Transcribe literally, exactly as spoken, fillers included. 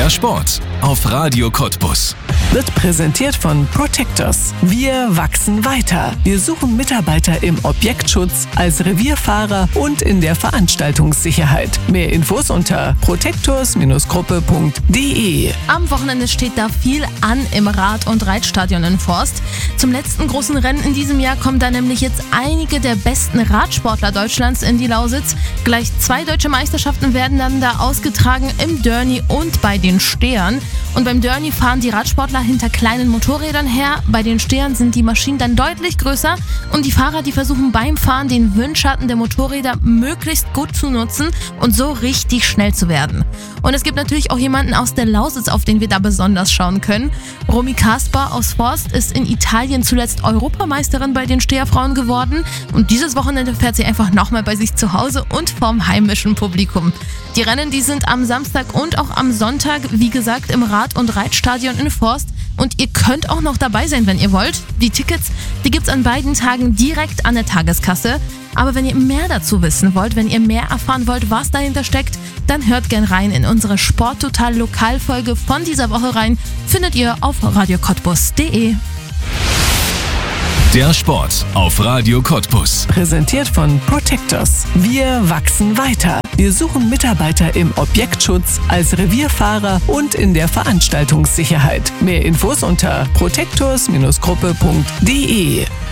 Der Sport auf Radio Cottbus wird präsentiert von Protectors. Wir wachsen weiter. Wir suchen Mitarbeiter im Objektschutz, als Revierfahrer und in der Veranstaltungssicherheit. Mehr Infos unter protectors Gruppe punkt de. Am Wochenende steht da viel an im Rad- und Reitstadion in Forst. Zum letzten großen Rennen in diesem Jahr kommen da nämlich jetzt einige der besten Radsportler Deutschlands in die Lausitz. Gleich zwei deutsche Meisterschaften werden dann da ausgetragen im Dörni und bei den Stehern. Und beim Dörni fahren die Radsportler hinter kleinen Motorrädern her. Bei den Stehern sind die Maschinen dann deutlich größer und die Fahrer, die versuchen beim Fahren den Windschatten der Motorräder möglichst gut zu nutzen und so richtig schnell zu werden. Und es gibt natürlich auch jemanden aus der Lausitz, auf den wir da besonders schauen können. Romy Kasper aus Forst ist in Italien zuletzt Europameisterin bei den Steherfrauen geworden und dieses Wochenende fährt sie einfach nochmal bei sich zu Hause und vorm heimischen Publikum. Die Rennen, die sind am Samstag und auch am Sonntag, wie gesagt, im Rad- und Reitstadion in Forst. Und ihr könnt auch noch dabei sein, wenn ihr wollt. Die Tickets, die gibt's an beiden Tagen direkt an der Tageskasse. Aber wenn ihr mehr dazu wissen wollt, wenn ihr mehr erfahren wollt, was dahinter steckt, dann hört gern rein in unsere Sporttotal-Lokalfolge von dieser Woche rein. Findet ihr auf radio cottbus punkt de. Der Sport auf Radio Cottbus. Präsentiert von Protectors. Wir wachsen weiter. Wir suchen Mitarbeiter im Objektschutz, als Revierfahrer und in der Veranstaltungssicherheit. Mehr Infos unter protectors Gruppe punkt de.